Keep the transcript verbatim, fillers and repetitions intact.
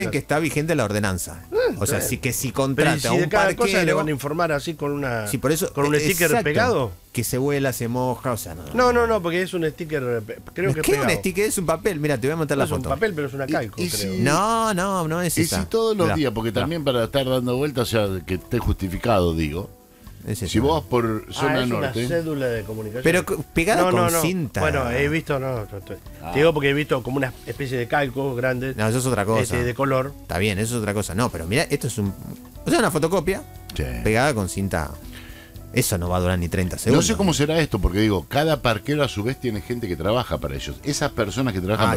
que está vigente la ordenanza. Eh, O sea, bien. si que si Pero contrata ¿y si a de un cada cosa le parquero, van a informar así con una sí, por eso, con un sticker exacto, pegado? que se vuela, se moja, o sea, no. No, no, no, porque es un sticker, eh, creo que ¿Qué es un pegado. sticker? Es un papel, mira, te voy a montar No la es un foto. papel, pero es una calco, Y- y creo. si- No, no, no es Y esa. si todos los Mirá, días, porque también para estar dando vueltas, o sea, que esté justificado, digo. es esa. Si vos vas por Ah, zona es norte. una cédula de comunicación. Pero co- pegada no, no, con no. cinta. Bueno, he visto, no, no, no, Ah. te digo porque he visto como una especie de calco grande, No, eso es otra cosa. este, de color. Está bien, eso es otra cosa. No, pero mira, esto es un. O sea, una fotocopia Sí. pegada con cinta. Eso no va a durar ni treinta No segundos. sé cómo será esto, porque digo, cada parquero a su vez tiene gente que trabaja para ellos. Esas personas que trabajan Ah, para